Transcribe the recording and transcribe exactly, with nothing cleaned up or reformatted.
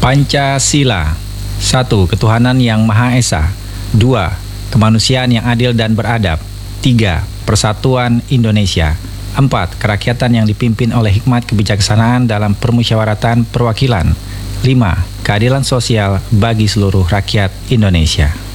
Pancasila. Satu. Ketuhanan yang Maha Esa. Dua. Kemanusiaan yang adil dan beradab. Tiga. Persatuan Indonesia. Empat. Kerakyatan yang dipimpin oleh hikmat kebijaksanaan dalam permusyawaratan perwakilan. Lima. Keadilan sosial bagi seluruh rakyat Indonesia.